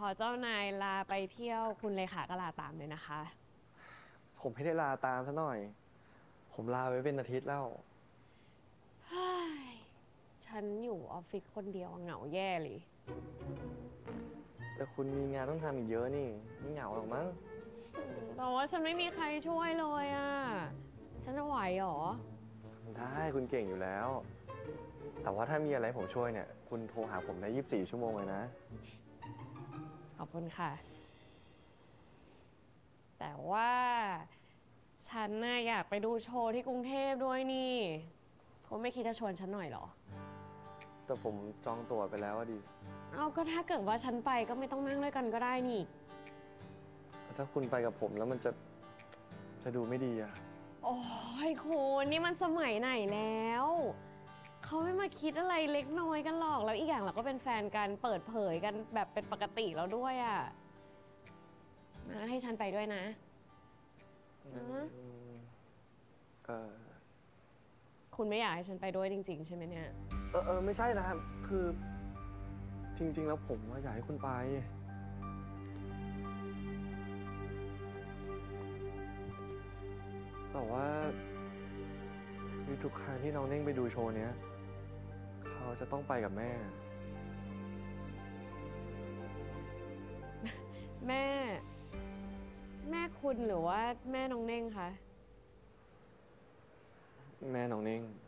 อเจ้านายลาไปเที่ยวคุณเลขาก็ลาตามเลยนะคะผมไม่ได้ลาตามซะหน่อย ผมลาไว้เป็นอาทิตย์แล้วเฮ้ยฉันอยู่ออฟฟิศคนเดียวเหงาแย่เลยแต่คุณมีงานต้องทำอีกเยอะนี่ไม่เหงาหรอกมั้งแต่ว่าฉันไม่มีใครช่วยเลยอ่ะ ฉันจะไหวเหรอได้คุณเก่งอยู่แล้ว แต่ว่าถ้ามีอะไรผมช่วยเนี่ย คุณโทรหาผมได้24 ชั่วโมงเลยนะขอบคุณค่ะ แต่ว่าฉันน่ะอยากไปดูโชว์ที่กรุงเทพด้วยนี่คุณไม่คิดจะชวนฉันหน่อยเหรอแต่ผมจองตั๋วไปแล้วอะดิเอาก็ถ้าเกิดว่าฉันไปก็ไม่ต้องนั่งด้วยกันก็ได้นี่ถ้าคุณไปกับผมแล้วมันจะดูไม่ดีอะโอ้ยคุณนี่มันสมัยไหนแล้วเขาไม่มาคิดอะไรเล็กน้อยกันหรอกแล้วอีกอย่างเราก็เป็นแฟนกันเปิดเผยกันแบบเป็นปกติแล้วด้วยอ่ะมาให้ฉันไปด้วยนะอืมเออคุณไม่อยากให้ฉันไปด้วยจริงๆใช่ไหมเนี่ยไม่ใช่นะครับคือจริงๆแล้วผมว่าอยากให้คุณไป แต่ว่าทุกครั้งที่น้องเน่งไปดูโชว์เนี้ยเขาจะต้องไปกับแม่แม่แม่คุณหรือว่าแม่น้องเน่งคะแม่น้องเน่ง